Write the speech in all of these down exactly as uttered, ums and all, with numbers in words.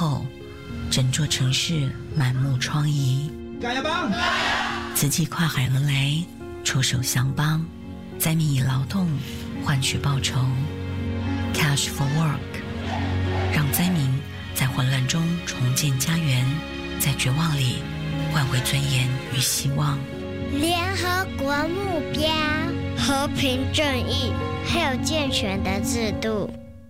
后，整座城市满目疮痍。 加油吧！ 慈济跨海而来，出手相帮，灾民以劳动换取报酬 ，Cash for Work， 让灾民在混乱中重建家园，在绝望里换回尊严与希望。 联合国目标：和平、正义，还有健全的制度。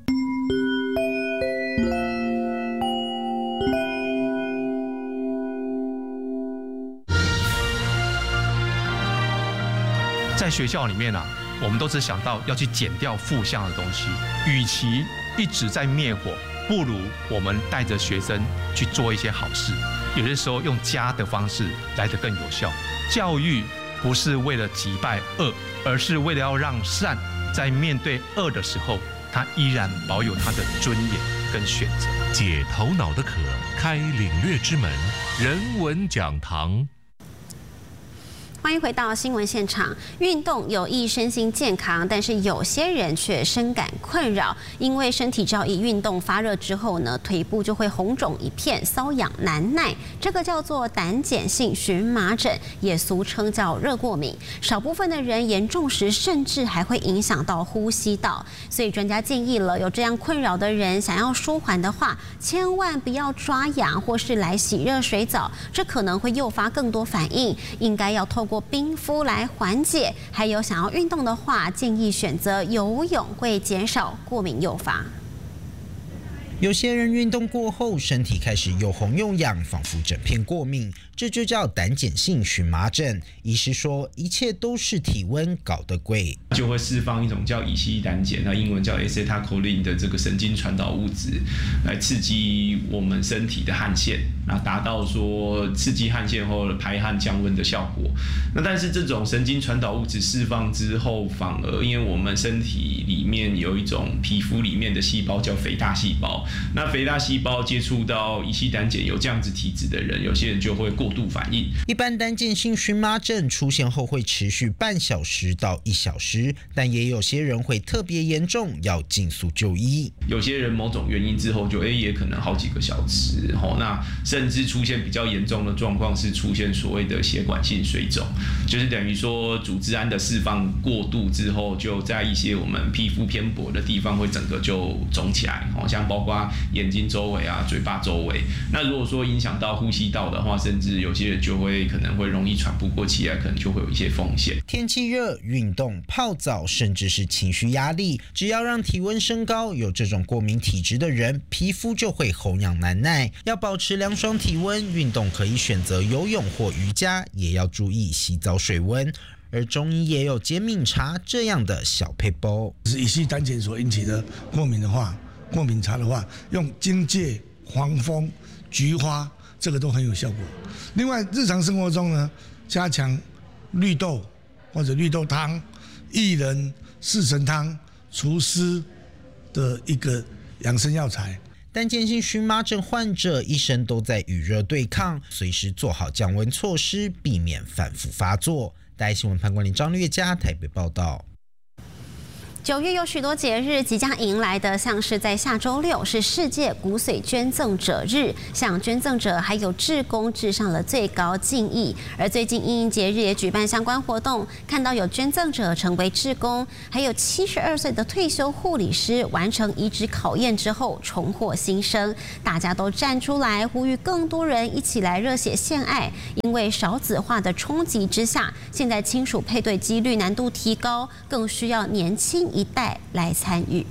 在学校里面啊，我们都只想到要去减掉负向的东西。与其一直在灭火，不如我们带着学生去做一些好事。有些时候用家的方式来得更有效。教育不是为了击败恶，而是为了要让善在面对恶的时候，他依然保有他的尊严跟选择。 解头脑的渴，开领略之门，人文讲堂。 欢迎回到新闻现场。运动有益身心健康，但是有些人却深感困扰，因为身体只要一运动发热之后呢，腿部就会红肿一片，瘙痒难耐。这个叫做胆碱性荨麻疹，也俗称叫热过敏。少部分的人严重时，甚至还会影响到呼吸道。所以专家建议了，有这样困扰的人想要舒缓的话，千万不要抓痒或是来洗热水澡，这可能会诱发更多反应。应该要透过冰敷来缓解，还有想要运动的话，建议选择游泳，会减少过敏诱发。 有些人运动过后，身体开始又红又痒，仿佛整片过敏，这就叫胆碱性荨麻疹。医师说，一切都是体温搞得鬼， 就会释放一种叫乙烯胆碱，那英文叫 acetylcholine 的这个神经传导物质，来刺激我们身体的汗腺，那达到说刺激汗腺后排汗降温的效果。那但是这种神经传导物质释放之后，反而因为我们身体里面有一种皮肤里面的细胞叫肥大细胞。那肥大细胞接触到乙烯胆碱有这样子体质的人，有些人就会过度反应。 一般胆碱性荨麻疹出现后会持续半小时到一小时，但也有些人会特别严重，要尽速就医。 有些人某种原因之后就哎也可能好几个小时，哦，那甚至出现比较严重的状况是出现所谓的血管性水肿，就是等于说组织胺的释放过度之后，就在一些我们皮肤偏薄的地方会整个就肿起来，哦，像包括眼睛周围啊、嘴巴周围。那如果说影响到呼吸道的话，甚至有些人就会可能会容易喘不过气来，可能就会有一些风险。 天气热、运动、泡澡，甚至是情绪压力，只要让体温升高，有这种过敏体质的人，皮肤就会红痒难耐。要保持凉爽体温，运动可以选择游泳或瑜伽，也要注意洗澡水温。而中医也有解敏茶这样的小撇步， 是乙烯胆碱所引起的过敏的话。过敏茶的话，用荆芥、黄蜂、菊花，这个都很有效果。另外，日常生活中呢，加强绿豆或者绿豆汤、薏仁、四神汤、除湿的一个养生药材。 胆碱性荨麻疹患者一生都在与热对抗，随时做好降温措施，避免反复发作。大爱新闻潘冠霖、张略佳台北报道。 九月有许多节日即将迎来的，像是在下周六是世界骨髓捐赠者日，向捐赠者还有志工致上了最高敬意。而最近因应节日也举办相关活动，看到有捐赠者成为志工，还有七十二岁的退休护理师完成移植考验之后重获新生，大家都站出来呼吁更多人一起来热血献爱。因为少子化的冲击之下，现在亲属配对几率难度提高，更需要年轻一代来参与。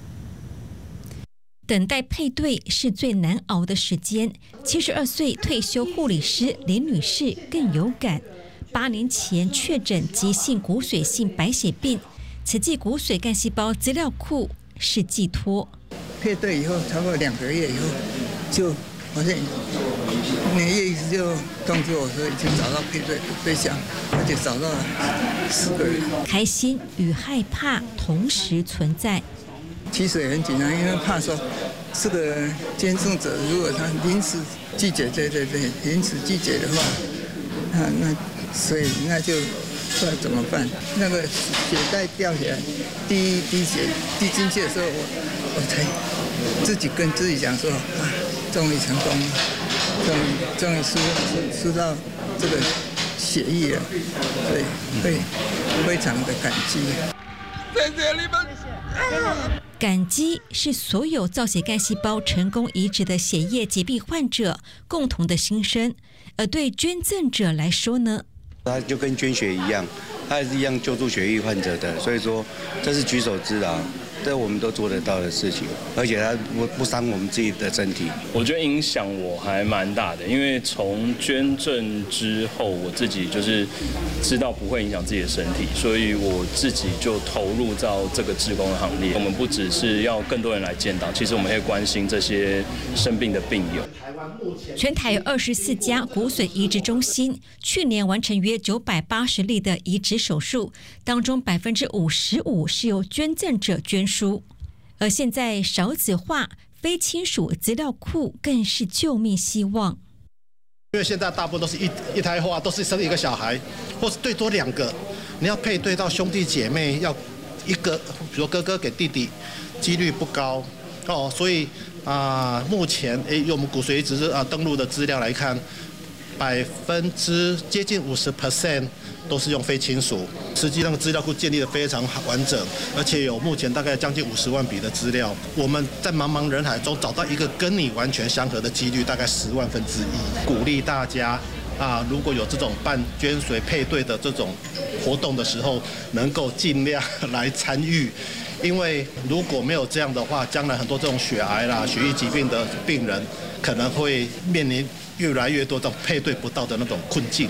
等待配对是最难熬的时间。七十二岁退休护理师林女士更有感，八年前确诊急性骨髓性白血病，慈济骨髓干细胞资料库是寄托。 配对以后，差不多两个月以后，就好像那医师就通知我说已经找到配对的对象，而且找到了四个人。 开心与害怕同时存在。 其实也很紧张，因为怕说这个捐赠者如果他临时拒绝，对对对，临时拒绝的话，啊，那所以那就不知道怎么办。那个血带掉下来，第一滴血滴进去的时候，我我才自己跟自己讲说啊， 终于成功了，终于终于输输输到这个血液了，所以会非常的感激。 谢谢你们。 感激是所有造血干细胞成功移植的血液疾病患者共同的心声，而对捐赠者来说呢， 它就跟捐血一样，它也是一样救助血液患者的，所以说这是举手之劳，这我们都做得到的事情，而且它不不伤我们自己的身体。 我觉得影响我还蛮大的，因为从捐赠之后，我自己就是知道不会影响自己的身体，所以我自己就投入到这个志工的行列。我们不只是要更多人来建档，其实我们会关心这些生病的病友。 全台有二十四家骨髓移植中心，去年完成约九百八十例的移植手术，当中百分之五十五是由捐赠者捐输。而现在少子化、非亲属资料库更是救命希望。 因为现在大部分都是一一胎化，都是生一个小孩，或是最多两个。你要配对到兄弟姐妹，要一个，比如哥哥给弟弟，几率不高哦。所以啊、呃，目前诶，用我们骨髓移植啊登录的资料来看，百分之接近五十 percent 都是用非亲属。实际上资料库建立的非常完整，而且有目前大概将近五十万笔的资料。我们在茫茫人海中找到一个跟你完全相合的几率大概十万分之一。鼓励大家啊，如果有这种办捐髓配对的这种活动的时候，能够尽量来参与。因为如果没有这样的话，将来很多这种血癌啦、血液疾病的病人可能会面临越来越多这种配对不到的那种困境。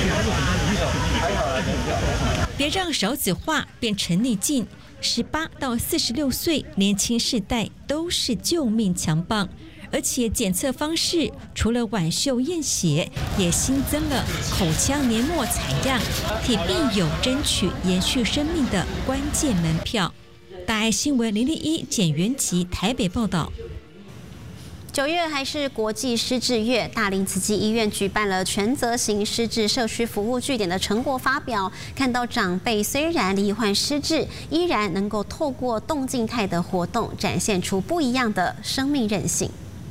别让少子化变成逆境，十八到四十六岁年轻世代都是救命强棒。而且检测方式除了挽袖验血，也新增了口腔黏膜采样，替病友争取延续生命的关键门票。大爱新闻零零一简元吉台北报道。 九月还是国际失智月，大林慈济医院举办了全责型失智社区服务据点的成果发表，看到长辈虽然罹患失智，依然能够透过动静态的活动，展现出不一样的生命韧性。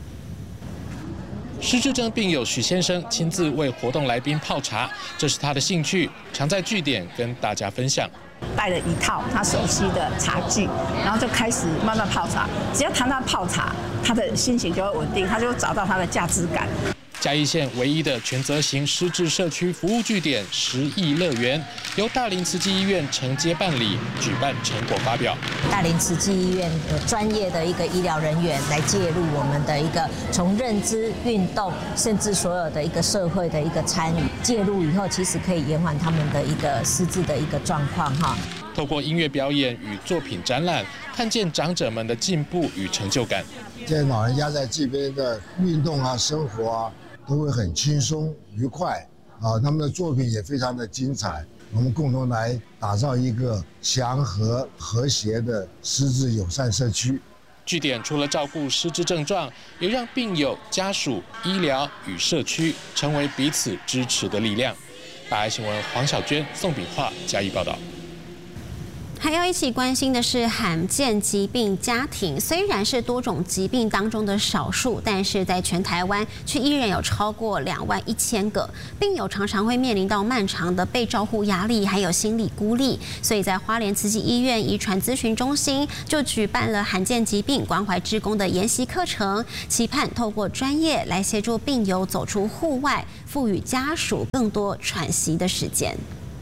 失智症病友许先生亲自为活动来宾泡茶，这是他的兴趣，常在据点跟大家分享。 带了一套他熟悉的茶具，然后就开始慢慢泡茶。只要谈到泡茶，他的心情就会稳定，他就找到他的价值感。 嘉义县唯一的全责型失智社区服务据点十亿乐园，由大林慈济医院承接办理，举办成果发表。 大林慈济医院的专业的一个医疗人员来介入我们的一个从认知、运动，甚至所有的一个社会的一个参与，介入以后，其实可以延缓他们的一个失智的一个状况哈。 透过音乐表演与作品展览，看见长者们的进步与成就感。 这些老人家在这边的运动啊、生活啊，都会很轻松愉快啊。他们的作品也非常的精彩。我们共同来打造一个祥和和谐的失智友善社区。 据点除了照顾失智症状，也让病友、家属、医疗与社区成为彼此支持的力量。大爱新闻黄小娟、宋炳化加以报道。 还要一起关心的是罕见疾病家庭，虽然是多种疾病当中的少数，但是在全台湾却依然有超过两万一千个病友，常常会面临到漫长的被照护压力，还有心理孤立。所以在花莲慈济医院遗传咨询中心就举办了罕见疾病关怀志工的研习课程，期盼透过专业来协助病友走出户外，赋予家属更多喘息的时间。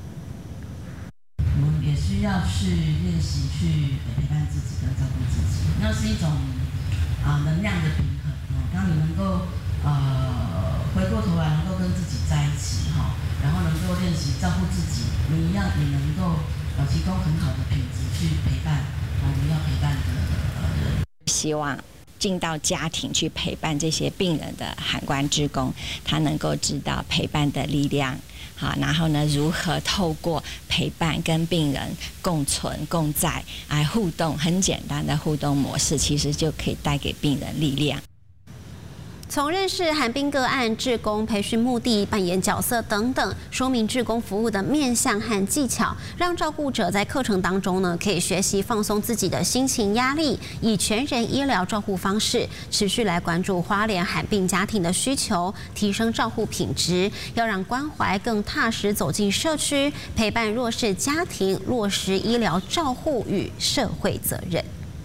我们也需要去练习去陪伴自己跟照顾自己，那是一种啊能量的平衡哦。当你能够呃回过头来能够跟自己在一起哈，然后能够练习照顾自己，你一样也能够呃提供很好的品质去陪伴我们要陪伴的呃人。 希望进到家庭去陪伴这些病人的罕观志工，他能够知道陪伴的力量。好，然后呢，如何透过陪伴跟病人共存共在，来互动，很简单的互动模式，其实就可以带给病人力量。 从认识寒病个案、志工培训目的、扮演角色等等，说明志工服务的面向和技巧，让照顾者在课程当中呢，可以学习放松自己的心情压力，以全人医疗照护方式，持续来关注花莲罕病家庭的需求，提升照护品质，要让关怀更踏实走进社区，陪伴弱势家庭，落实医疗照护与社会责任。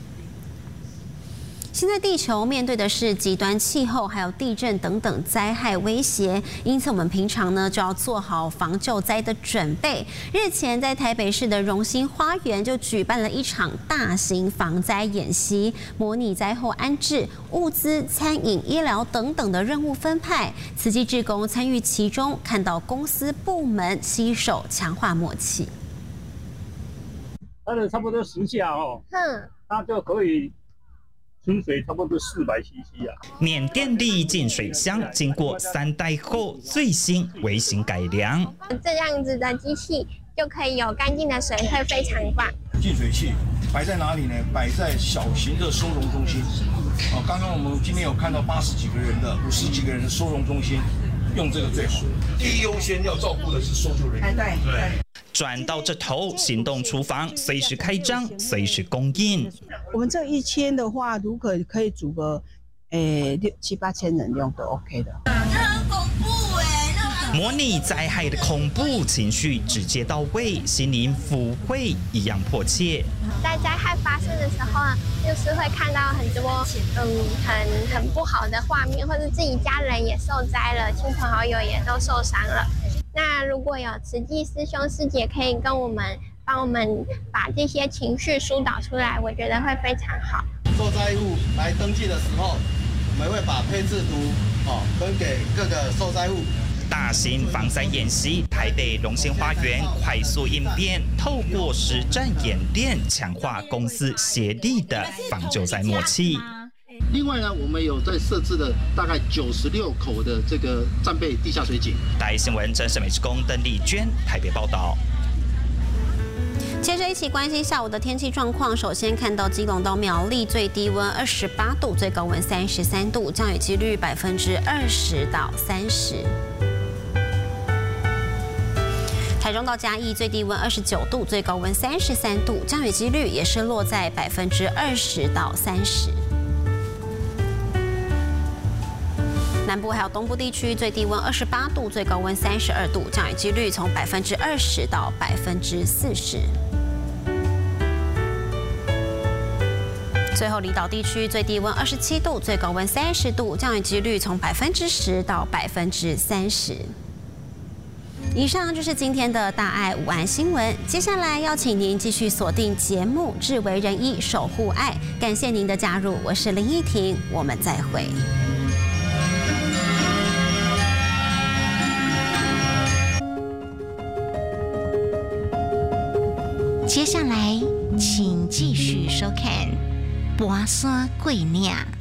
现在地球面对的是极端气候，还有地震等等灾害威胁，因此我们平常呢就要做好防救灾的准备。日前在台北市的荣兴花园就举办了一场大型防灾演习，模拟灾后安置、物资、餐饮、医疗等等的任务分派。慈济志工参与其中，看到公司部门携手强化默契。 它的差不多十下哦， 嗯， 它就可以。清水差不多四百 C C 啊。 缅甸丽净水箱经过三代后最新微型改良， 这样子的机器就可以有干净的水，会非常棒。 净水器摆在哪里呢？摆在小型的收容中心。哦，刚刚我们今天有看到八十几个人的、五十几个人的收容中心，用这个最好。第一优先要照顾的是搜救人员。对对。 转到这头，行动厨房随时开张，随时供应。 我们这一千的话，如果可以煮个，诶六七八千人用都 OK 的。 这很恐怖哎！模拟灾害的恐怖情绪直接到位，心灵抚慰一样迫切。 在灾害发生的时候啊，就是会看到很多嗯很很不好的画面，或者自己家人也受灾了，亲朋好友也都受伤了。那如果有慈济师兄师姐可以跟我们帮我们把这些情绪疏导出来，我觉得会非常好。 受灾户来登记的时候，我们会把配置图哦分给各个受灾户。 大型防灾演习，台北荣兴花园快速应变，透过实战演练，强化公司协力的防救灾默契。 另外呢，我们有在设置了大概九十六口的这个战备地下水井。 台新闻真实美职工邓丽娟台北报道。 接着一起关心下午的天气状况。首先看到基隆到苗栗最低温二十八度，最高温三十三度，降雨几率百分之二十到三十。台中到嘉义最低温二十九度，最高温三十三度，降雨几率也是落在百分之二十到三十。南部还有东部地区最低温二十八度，最高温三十二度，降雨几率从百分之二十到百分之四十。最后离岛地区最低温二十七度，最高温三十度，降雨几率从百分之十到百分之三十。以上就是今天的大爱午安新闻，接下来邀请您继续锁定节目《智为人医守护爱》，感谢您的加入，我是林依婷，我们再会。 接下来，请继续收看《跋山过岭》。